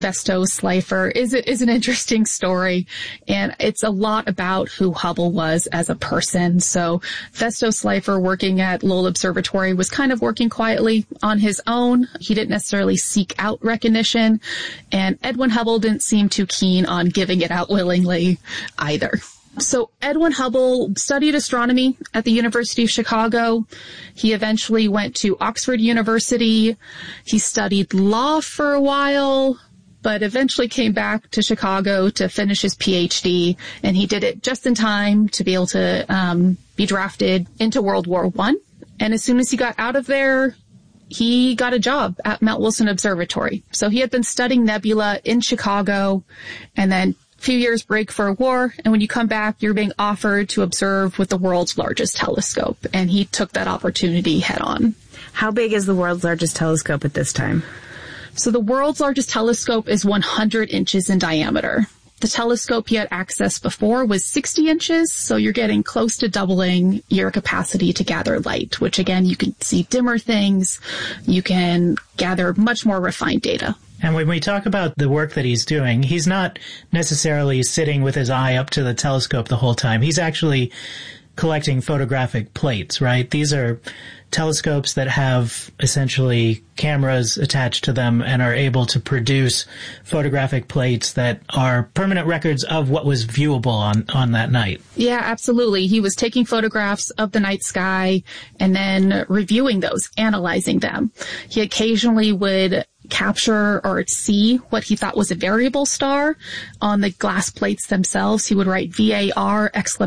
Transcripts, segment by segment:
Vesto Slipher is an interesting story, and it's a lot about who Hubble was as a person. So Vesto Slipher, working at Lowell Observatory, was kind of working quietly on his own. He didn't necessarily seek out recognition, and Edwin Hubble didn't seem too keen on giving it out willingly either. So Edwin Hubble studied astronomy at the University of Chicago. He eventually went to Oxford University. He studied law for a while, but eventually came back to Chicago to finish his PhD, and he did it just in time to be able to be drafted into World War I. And as soon as he got out of there, he got a job at Mount Wilson Observatory. So he had been studying nebula in Chicago, and then a few years break for a war, and when you come back, you're being offered to observe with the world's largest telescope, and he took that opportunity head on. How big is the world's largest telescope at this time? So the world's largest telescope is 100 inches in diameter. The telescope he had access before was 60 inches, so you're getting close to doubling your capacity to gather light, which again, you can see dimmer things, you can gather much more refined data. And when we talk about the work that he's doing, he's not necessarily sitting with his eye up to the telescope the whole time. He's actually collecting photographic plates, right? These are telescopes that have essentially cameras attached to them and are able to produce photographic plates that are permanent records of what was viewable on that night. Yeah, absolutely. He was taking photographs of the night sky and then reviewing those, analyzing them. He occasionally would capture or see what he thought was a variable star on the glass plates themselves. He would write VAR !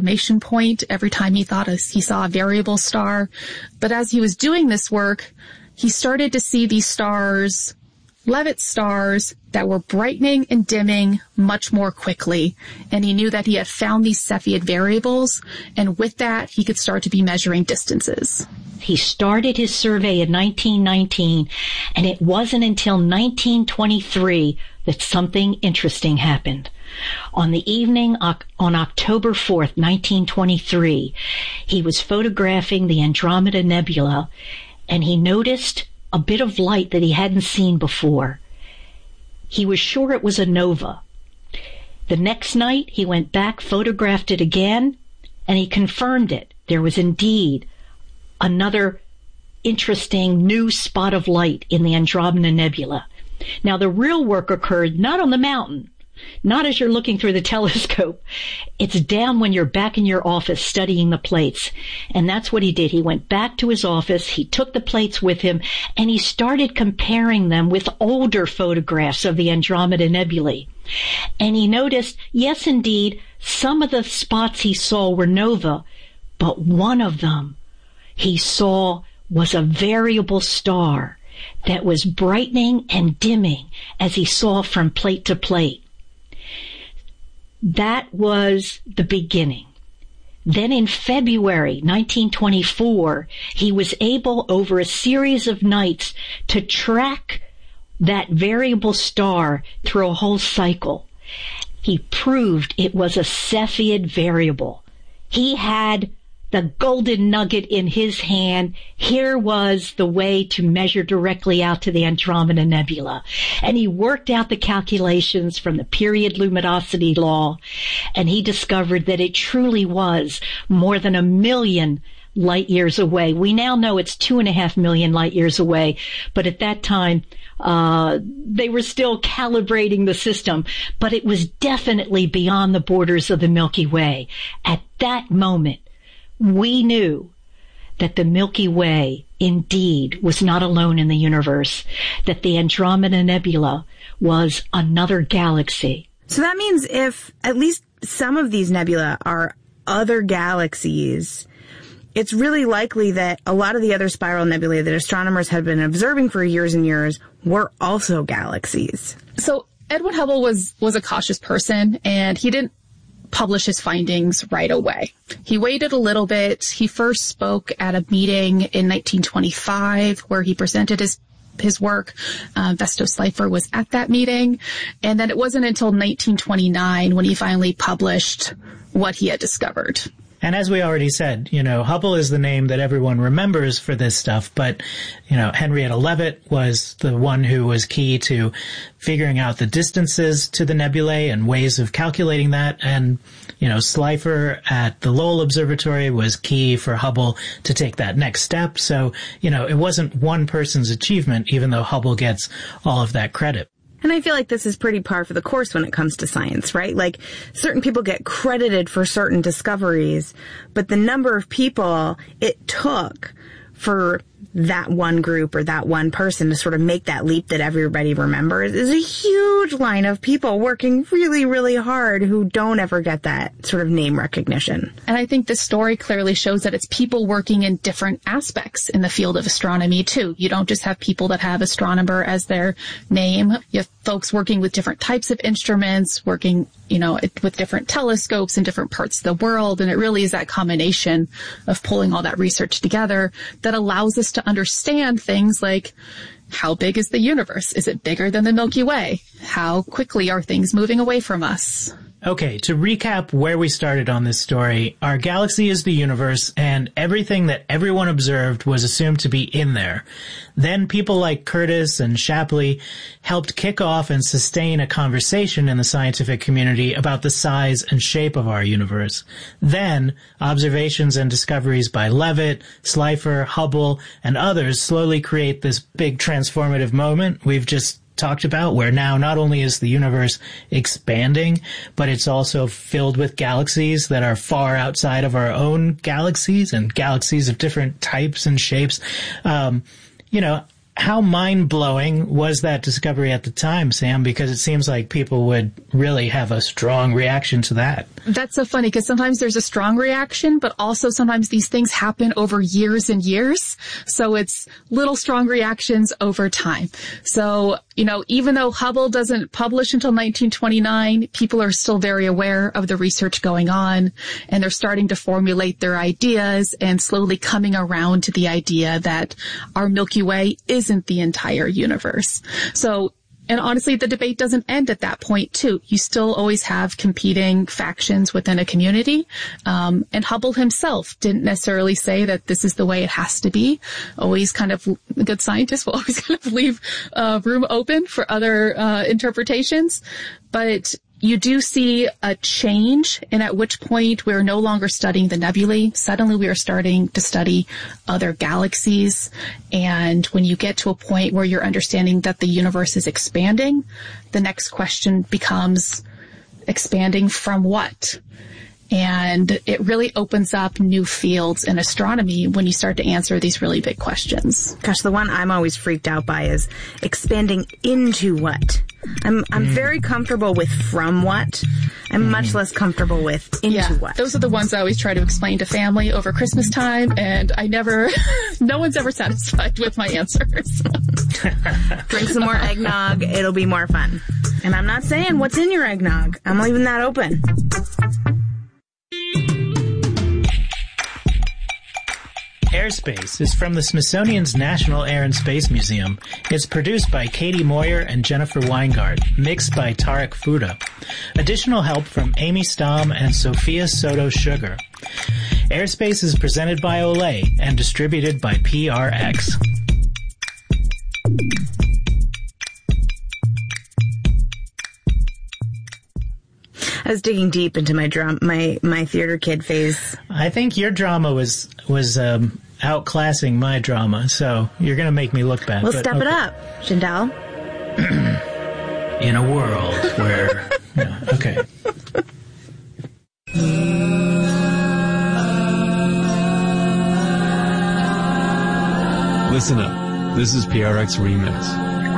Every time he thought he saw a variable star. But as he was doing this work, he started to see these stars, Leavitt stars, that were brightening and dimming much more quickly. And he knew that he had found these Cepheid variables, and with that, he could start to be measuring distances. He started his survey in 1919, and it wasn't until 1923 that something interesting happened. On the evening on October 4th, 1923, he was photographing the Andromeda Nebula, and he noticed a bit of light that he hadn't seen before. He was sure it was a nova. The next night, he went back, photographed it again, and he confirmed it. There was indeed another interesting new spot of light in the Andromeda Nebula. Now, the real work occurred not on the mountain, not as you're looking through the telescope. It's down when you're back in your office studying the plates. And that's what he did. He went back to his office, he took the plates with him, and he started comparing them with older photographs of the Andromeda Nebulae. And he noticed, yes, indeed, some of the spots he saw were nova, but one of them he saw was a variable star that was brightening and dimming as he saw from plate to plate. That was the beginning. Then in February 1924, he was able, over a series of nights, to track that variable star through a whole cycle. He proved it was a Cepheid variable. He had the golden nugget in his hand. Here was the way to measure directly out to the Andromeda Nebula. And he worked out the calculations from the period luminosity law, and he discovered that it truly was more than 1 million light years away. We now know it's 2.5 million light years away, but at that time, they were still calibrating the system, but it was definitely beyond the borders of the Milky Way. At that moment, we knew that the Milky Way indeed was not alone in the universe, that the Andromeda Nebula was another galaxy. So that means if at least some of these nebula are other galaxies, it's really likely that a lot of the other spiral nebulae that astronomers had been observing for years and years were also galaxies. So Edwin Hubble was a cautious person, and he didn't publish his findings right away. He waited a little bit. He first spoke at a meeting in 1925 where he presented his work. Vesto Slipher was at that meeting. And then it wasn't until 1929 when he finally published what he had discovered. And as we already said, Hubble is the name that everyone remembers for this stuff, but, Henrietta Leavitt was the one who was key to figuring out the distances to the nebulae and ways of calculating that. And, Slipher at the Lowell Observatory was key for Hubble to take that next step. So, it wasn't one person's achievement, even though Hubble gets all of that credit. And I feel like this is pretty par for the course when it comes to science, right? Like, certain people get credited for certain discoveries, but the number of people it took for that one group or that one person to sort of make that leap that everybody remembers is a huge line of people working really, really hard who don't ever get that sort of name recognition. And I think this story clearly shows that it's people working in different aspects in the field of astronomy too. You don't just have people that have astronomer as their name. You have folks working with different types of instruments, working, with different telescopes in different parts of the world. And it really is that combination of pulling all that research together that allows us to understand things like, how big is the universe? Is it bigger than the Milky Way? How quickly are things moving away from us? Okay, to recap where we started on this story, our galaxy is the universe, and everything that everyone observed was assumed to be in there. Then people like Curtis and Shapley helped kick off and sustain a conversation in the scientific community about the size and shape of our universe. Then, observations and discoveries by Leavitt, Slipher, Hubble, and others slowly create this big transformative moment we've just talked about, where now not only is the universe expanding, but it's also filled with galaxies that are far outside of our own galaxies and galaxies of different types and shapes. How mind-blowing was that discovery at the time, Sam? Because it seems like people would really have a strong reaction to that. That's so funny, because sometimes there's a strong reaction, but also sometimes these things happen over years and years. So it's little strong reactions over time. So, even though Hubble doesn't publish until 1929, people are still very aware of the research going on, and they're starting to formulate their ideas and slowly coming around to the idea that our Milky Way isn't the entire universe. So, and honestly, the debate doesn't end at that point, too. You still always have competing factions within a community. And Hubble himself didn't necessarily say that this is the way it has to be. Always kind of, good scientists will always kind of leave room open for other interpretations. But you do see a change, and at which point we're no longer studying the nebulae. Suddenly we are starting to study other galaxies. And when you get to a point where you're understanding that the universe is expanding, the next question becomes, expanding from what? And it really opens up new fields in astronomy when you start to answer these really big questions. Gosh, the one I'm always freaked out by is expanding into what? I'm very comfortable with from what. I'm much less comfortable with into what. Those are the ones I always try to explain to family over Christmas time, and no one's ever satisfied with my answers. Drink some more eggnog, it'll be more fun. And I'm not saying what's in your eggnog. I'm leaving that open. Airspace is from the Smithsonian's National Air and Space Museum. It's produced by Katie Moyer and Jennifer Weingart, mixed by Tarek Fuda. Additional help from Amy Stamm and Sophia Soto Sugar. Airspace is presented by Olay and distributed by PRX. I was digging deep into my theater kid phase. I think your drama was outclassing my drama, so you're going to make me look bad. Well, step it up, Shindell. In a world where... okay. Listen up. This is PRX Remix.